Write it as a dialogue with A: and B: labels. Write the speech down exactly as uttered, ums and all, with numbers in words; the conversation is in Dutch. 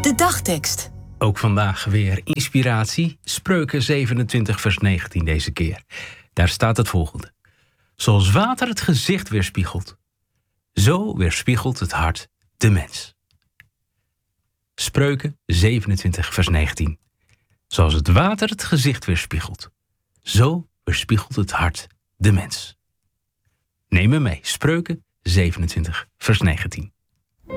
A: De dagtekst.
B: Ook vandaag weer inspiratie. Spreuken zevenentwintig vers negentien deze keer. Daar staat het volgende. Zoals water het gezicht weerspiegelt, zo weerspiegelt het hart de mens. Spreuken zevenentwintig vers negentien. Zoals het water het gezicht weerspiegelt, zo weerspiegelt het hart de mens. Neem me mee. Spreuken zevenentwintig vers negentien.